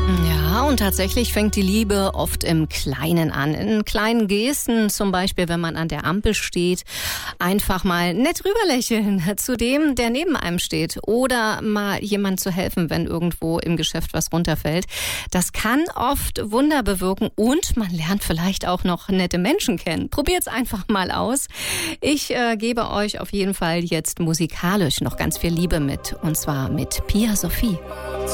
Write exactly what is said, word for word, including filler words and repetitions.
Ja, und tatsächlich fängt die Liebe oft im Kleinen an. In kleinen Gesten, zum Beispiel, wenn man an der Ampel steht, einfach mal nett rüberlächeln zu dem, der neben einem steht. Oder mal jemand zu helfen, wenn irgendwo im Geschäft was runterfällt. Das kann oft Wunder bewirken und man lernt vielleicht auch noch nette Menschen kennen. Probiert's einfach mal aus. Ich äh, gebe euch auf jeden Fall jetzt musikalisch noch ganz viel Liebe mit. Und zwar mit Pia Sophie.